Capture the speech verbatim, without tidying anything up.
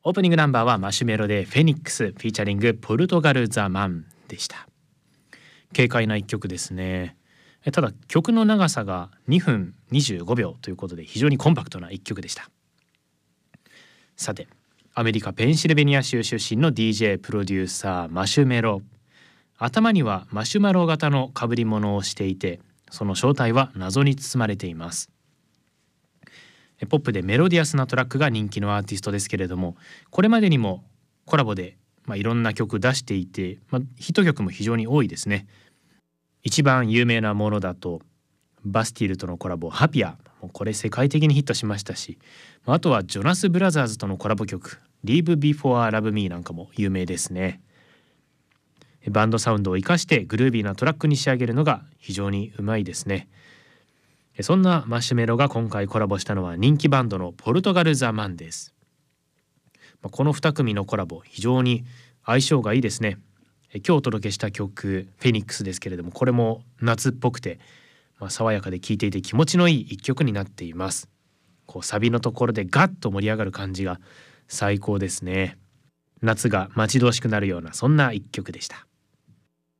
オープニングナンバーはマシュメロでフェニックスフィーチャリングポルトガルザマンでした。軽快な一曲ですね。ただ曲の長さがにふんにじゅうごびょうということで非常にコンパクトな一曲でした。さてアメリカペンシルベニア州出身の ディージェー プロデューサーマシュメロ。頭にはマシュマロ型の被り物をしていて、その正体は謎に包まれています。ポップでメロディアスなトラックが人気のアーティストですけれども、これまでにもコラボで、まあ、いろんな曲出していて、まあ、ヒット曲も非常に多いですね。一番有名なものだとバスティルとのコラボハピア、もうこれ世界的にヒットしましたし、あとはジョナスブラザーズとのコラボ曲 Live Before Love Me なんかも有名ですね。バンドサウンドを生かしてグルービーなトラックに仕上げるのが非常にうまいですね。そんなマシュメロが今回コラボしたのは人気バンドのポルトガルザマンです。このに組のコラボ非常に相性がいいですね。今日お届けした曲フェニックスですけれども、これも夏っぽくて、まあ、爽やかで聴いていて気持ちのいい一曲になっています。こうサビのところでガッと盛り上がる感じが最高ですね。夏が待ち遠しくなるようなそんな一曲でした。